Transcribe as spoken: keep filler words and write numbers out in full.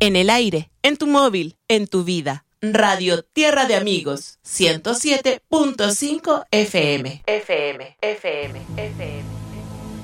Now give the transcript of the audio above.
En el aire, en tu móvil, en tu vida. Radio Tierra de Amigos, ciento siete punto cinco F M. F M, F M, F M.